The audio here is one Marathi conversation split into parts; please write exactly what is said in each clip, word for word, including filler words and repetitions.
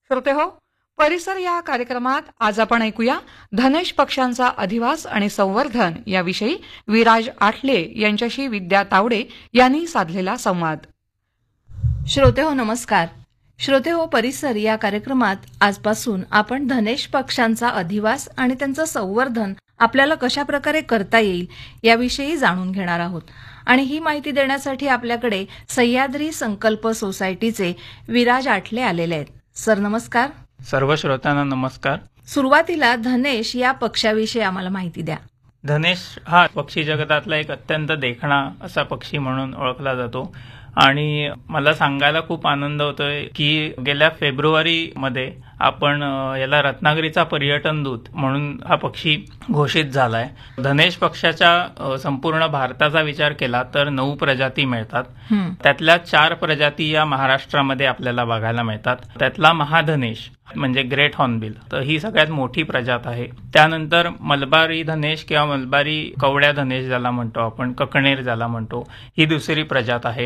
श्रोते हो, परिसर या कार्यक्रमात आज आपण ऐकूया धनेश पक्ष्यांचा अधिवास आणि संवर्धन याविषयी विराज आठले यांच्याशी विद्या तावडे यांनी साधलेला संवाद. श्रोते हो, नमस्कार. श्रोते हो, परिसर या कार्यक्रमात आजपासून आपण धनेश पक्ष्यांचा अधिवास आणि त्यांचं संवर्धन आपल्याला कशा प्रकारे करता येईल याविषयी जाणून घेणार आहोत. आणि ही माहिती देण्यासाठी आपल्याकडे सह्याद्री संकल्प सोसायटीचे विराज आठले आलेले आहेत. सर नमस्कार. सर्व श्रोत्यांना नमस्कार. सुरुवातीला धनेश या पक्षाविषयी आम्हाला माहिती द्या. धनेश हा पक्षी जगतातला एक अत्यंत देखणा असा पक्षी म्हणून ओळखला जातो आणि मला सांगायला खूप आनंद होतोय की गेल्या फेब्रुवारी मध्ये आपण याला रत्नागिरीचा पर्यटन दूत म्हणून हा पक्षी घोषित झालाय. धनेश पक्षाच्या संपूर्ण भारताचा विचार केला तर नऊ प्रजाती मिळतात. त्यातल्या चार प्रजाती या महाराष्ट्रामध्ये आपल्याला बघायला मिळतात. त्यातला महाधनेश म्हणजे ग्रेट हॉर्नबिल तर ही सगळ्यात मोठी प्रजात आहे. त्यानंतर मलबारी धनेश किंवा मलबारी कवड्या धनेश ज्याला म्हणतो आपण, ककणेर ज्याला म्हणतो, ही दुसरी प्रजात आहे.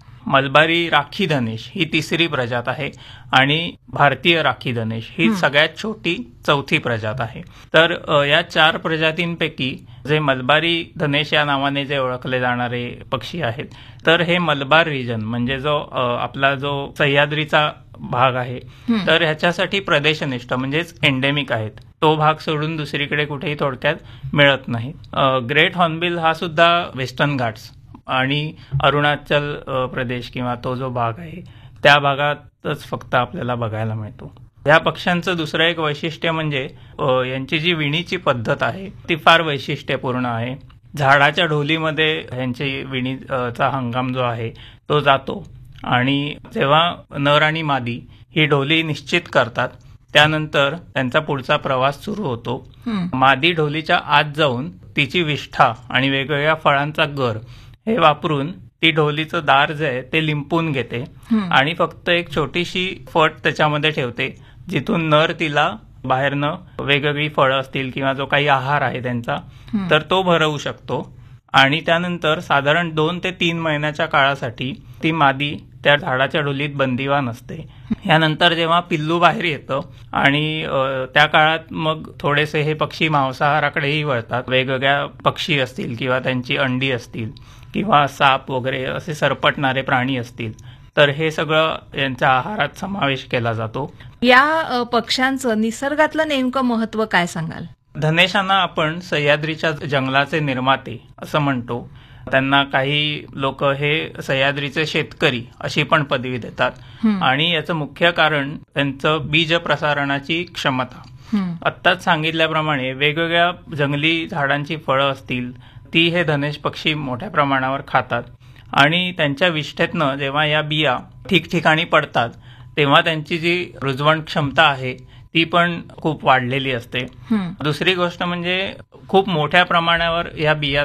मलबारी राखी धनेश ही तिसरी प्रजात आहे आणि भारतीय राखी धनेश ही सगळ्यात छोटी चौथी प्रजात आहे. तर या चार प्रजातींपैकी जे मलबारी धनेश या नावाने जे ओळखले जाणारे पक्षी आहेत तर हे मलबार रिजन म्हणजे जो आपला जो सह्याद्रीचा भाग आहे तर ह्याच्यासाठी प्रदेशनिष्ठ म्हणजेच एंडेमिक आहेत. तो भाग सोडून दुसरीकडे कुठेही थोडक्यात मिळत नाही. ग्रेट हॉर्नबिल हा सुद्धा वेस्टर्न घाट्स आणि अरुणाचल प्रदेश किंवा तो जो भाग आहे त्या भागातच फक्त आपल्याला बघायला मिळतो. या पक्ष्यांचं दुसरं एक वैशिष्ट्य म्हणजे यांची जी विणीची पद्धत आहे ती फार वैशिष्ट्यपूर्ण आहे. झाडाच्या ढोलीमध्ये यांची विणीचा हंगाम जो आहे तो जातो आणि जेव्हा नर आणि मादी ही ढोली निश्चित करतात त्यानंतर त्यांचा पुढचा प्रवास सुरू होतो. मादी ढोलीच्या आत जाऊन तिची विष्ठा आणि वेगवेगळ्या फळांचा गर हे वापरून ती ढोलीचं दार जे आहे ते लिंपून घेते आणि फक्त एक छोटीशी फट त्याच्यामध्ये ठेवते जिथून नर तिला बाहेरनं वेगवेगळी फळं असतील किंवा जो काही आहार आहे त्यांचा तर तो भरवू शकतो. आणि त्यानंतर साधारण दोन ते तीन महिन्याच्या काळासाठी ती मादी त्या झाडाच्या ढोलीत बंदिवान असते. यानंतर जेव्हा पिल्लू बाहेर येतं आणि त्या काळात मग थोडेसे हे पक्षी मांसाहाराकडेही वळतात. वेगवेगळ्या पक्षी असतील किंवा त्यांची अंडी असतील किंवा साप वगैरे असे सरपटणारे प्राणी असतील तर हे सगळं यांच्या आहारात समावेश केला जातो. या पक्ष्यांचं निसर्गातलं नेमकं महत्व काय सांगाल? धनेशांना आपण सह्याद्रीच्या जंगलाचे निर्माते असं म्हणतो. त्यांना काही लोक हे सह्याद्रीचे शेतकरी अशी पण पदवी देतात आणि याचं मुख्य कारण त्यांचं बीज प्रसारणाची क्षमता. आत्ताच सांगितल्याप्रमाणे वेगवेगळ्या जंगली झाडांची फळं असतील ती हे धनेश पक्षी मोठ्या प्रमाणावर खातात आणि त्यांच्या विष्ठेतनं जेव्हा या बिया ठिकठिकाणी पडतात तेव्हा त्यांची जी रुजवण क्षमता आहे ती पण खूप वाढलेली असते. दुसरी गोष्ट म्हणजे खूप मोठ्या प्रमाणावर या बिया